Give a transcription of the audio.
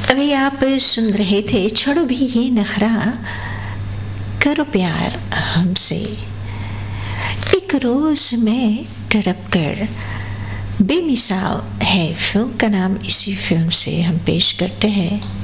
अभी आप सुन रहे थे छोड़ो भी ये नखरा, करो प्यार हमसे। एक रोज मैं तड़प कर बेमिसाल है फिल्म का नाम। इसी फिल्म से हम पेश करते हैं